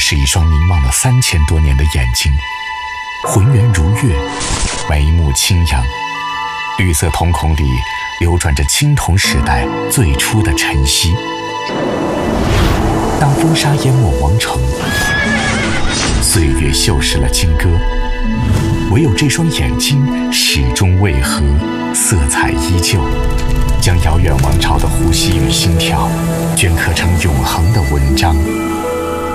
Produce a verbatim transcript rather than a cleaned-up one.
是一双凝望了三千多年的眼睛，浑圆如月，眉目清扬，绿色瞳孔里流转着青铜时代最初的晨曦。当风沙淹没王城，岁月锈蚀了金戈，唯有这双眼睛始终未合，色彩依旧，将遥远王朝的呼吸与心跳镌刻成永恒的文章。